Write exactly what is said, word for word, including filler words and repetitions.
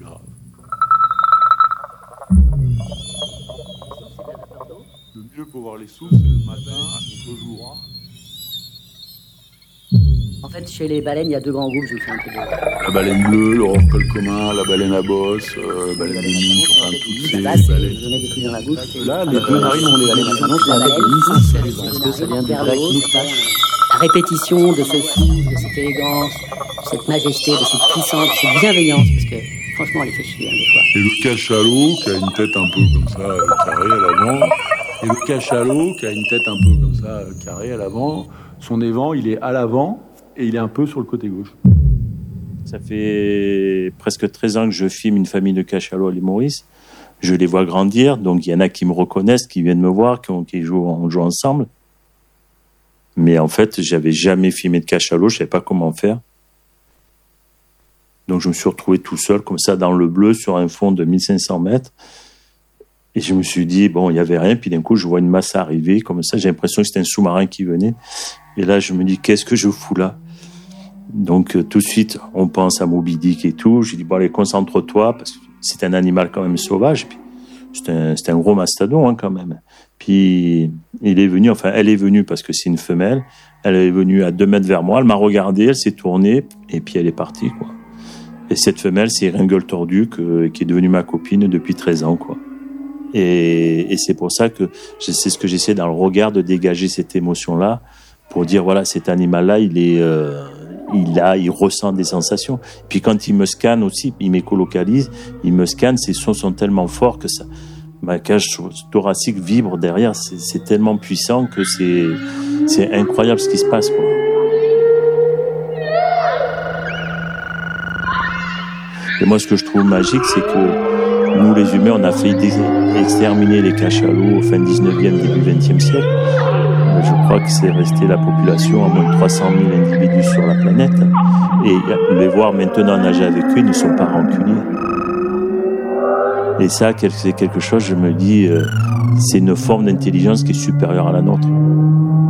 grave. Le mieux pour voir les souffles, c'est le matin à contre-jour. En fait, chez les baleines, il y a deux grands groupes, je vous fais un peu de... La baleine bleue, le rorqual commun, la baleine à bosse, euh, baleine des niches, enfin toutes ces Là, c'est, baleines. je mets des trucs dans la bouche. Là, les deux narines, on les La baleines. baleine, c'est la un peu baleine, de c'est moustache. Est-ce que ça vient du vers grec le haut, moustache? La répétition de ce souffle, de cette élégance, de cette majesté, de cette puissance, de cette bienveillance, parce que franchement, elle les fait chier, hein, des fois. Et le cachalot qui a une tête un peu comme ça, euh, carrée à l'avant. Et le cachalot qui a une tête un peu comme ça, euh, carrée à l'avant. Son évent, il est à l'avant et il est un peu sur le côté gauche. Ça fait presque treize ans que je filme une famille de cachalots à l'île Maurice. Je les vois grandir, donc il y en a qui me reconnaissent, qui viennent me voir, qui, qui jouent, on joue ensemble. Mais en fait, j'avais jamais filmé de cachalot, je savais pas comment faire. Donc je me suis retrouvé tout seul, comme ça, dans le bleu, sur un fond de mille cinq cents mètres. Et je me suis dit, bon, il n'y avait rien. Puis d'un coup, je vois une masse arriver, comme ça. J'ai l'impression que c'était un sous-marin qui venait. Et là, je me dis, qu'est-ce que je fous là? Donc euh, tout de suite, on pense à Moby Dick et tout. J'ai dit, bon, allez, concentre-toi, parce que c'est un animal quand même sauvage. Puis, c'est, un, c'est un gros mastodon hein, quand même. Puis il est venu, enfin elle est venue parce que c'est une femelle. Elle est venue à deux mètres vers moi, elle m'a regardé, elle s'est tournée et puis elle est partie, quoi. Et cette femelle, c'est Ringueule Tordue que, qui est devenue ma copine depuis treize ans, quoi. Et, et c'est pour ça que c'est ce que j'essaie dans le regard de dégager cette émotion-là pour dire voilà, cet animal-là, il est, euh, il a, il ressent des sensations. Puis quand il me scanne aussi, il m'écolocalise, il me scanne, ses sons sont tellement forts que ça, ma cage thoracique vibre derrière. C'est, c'est tellement puissant que c'est, c'est incroyable ce qui se passe, quoi. Et moi, ce que je trouve magique, c'est que nous, les humains, on a failli exterminer les cachalots au fin dix-neuvième, début vingtième siècle. Mais je crois que c'est resté la population à moins de trois cent mille individus sur la planète. Et les voir maintenant nager avec eux, ils ne sont pas rancuniers. Et ça, c'est quelque chose, je me dis, c'est une forme d'intelligence qui est supérieure à la nôtre.